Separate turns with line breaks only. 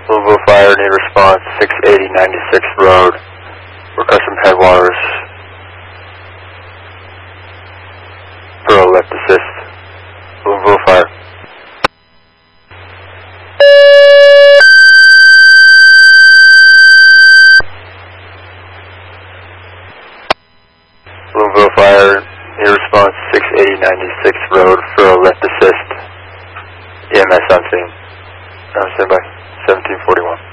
Louisville Fire, need response, 680 96th Road, Custom Headwaters. Pearl left assist. Louisville Fire. Louisville Fire, need response, 680 96th Road, Pearl left assist. EMS on scene. Stand by, 1741.